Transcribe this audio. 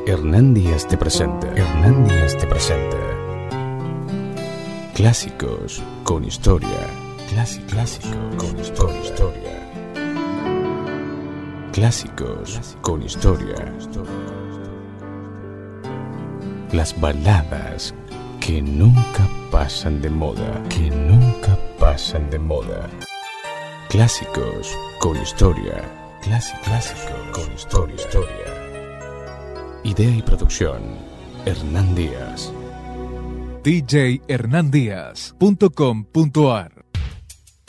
Hernán Díaz te presenta. Hernán Díaz te presenta. Clásicos con historia. Clásicos con historia. Clásicos con historia. Las baladas que nunca pasan de moda. Que nunca pasan de moda. Clásicos con historia. Clásico con historia. Idea y producción, Hernán Díaz. DJHernandíaz.com.ar